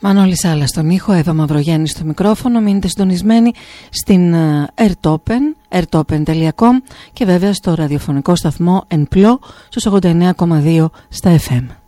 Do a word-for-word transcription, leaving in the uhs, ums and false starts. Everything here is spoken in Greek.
Μανώλης Άλλας στον ήχο, Εύα Μαυρογέννη στο μικρόφωνο. Μείνετε συντονισμένοι στην Airtopen, airtopen τελεία com και βέβαια στο ραδιοφωνικό σταθμό Εν Πλώ στους ογδόντα εννέα κόμμα δύο στα εφ εμ.